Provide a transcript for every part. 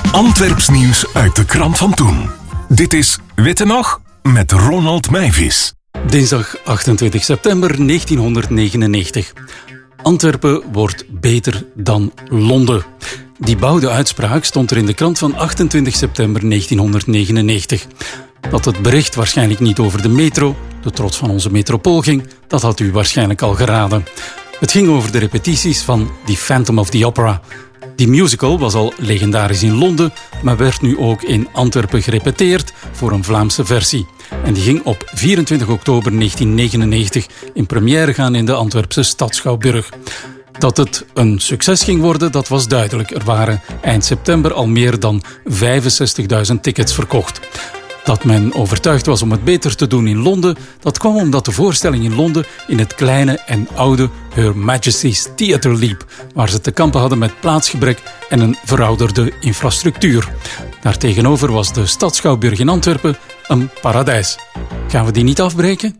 Antwerps nieuws uit de krant van toen. Dit is Witte Nog met Ronald Meijvis. Dinsdag 28 september 1999. Antwerpen wordt beter dan Londen. Die bouwde uitspraak stond er in de krant van 28 september 1999. Dat het bericht waarschijnlijk niet over de metro, de trots van onze metropool ging, dat had u waarschijnlijk al geraden. Het ging over de repetities van The Phantom of the Opera. Die musical was al legendarisch in Londen, maar werd nu ook in Antwerpen gerepeteerd voor een Vlaamse versie. En die ging op 24 oktober 1999 in première gaan in de Antwerpse Stad Schouwburg. Dat het een succes ging worden, dat was duidelijk. Er waren eind september al meer dan 65.000 tickets verkocht. Dat men overtuigd was om het beter te doen in Londen, dat kwam omdat de voorstelling in Londen in het kleine en oude Her Majesty's Theatre liep, waar ze te kampen hadden met plaatsgebrek en een verouderde infrastructuur. Daartegenover was de Stadsschouwburg in Antwerpen een paradijs. Gaan we die niet afbreken?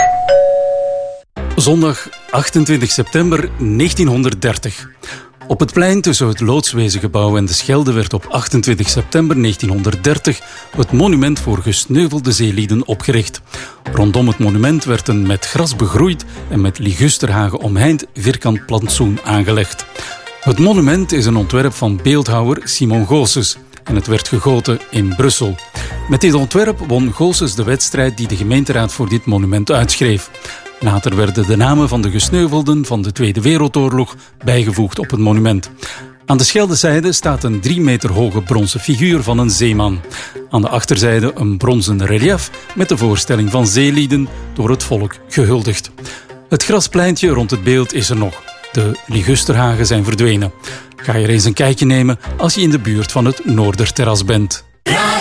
Zondag 28 september 1930. Op het plein tussen het Loodswezengebouw en de Schelde werd op 28 september 1930 het monument voor gesneuvelde zeelieden opgericht. Rondom het monument werd een met gras begroeid en met ligusterhagen omheind vierkant plantsoen aangelegd. Het monument is een ontwerp van beeldhouwer Simon Goossens en het werd gegoten in Brussel. Met dit ontwerp won Goossens de wedstrijd die de gemeenteraad voor dit monument uitschreef. Later werden de namen van de gesneuvelden van de Tweede Wereldoorlog bijgevoegd op het monument. Aan de Scheldezijde staat een 3 meter hoge bronzen figuur van een zeeman. Aan de achterzijde een bronzen relief met de voorstelling van zeelieden door het volk gehuldigd. Het graspleintje rond het beeld is er nog. De ligusterhagen zijn verdwenen. Ga je er eens een kijkje nemen als je in de buurt van het Noorderterras bent.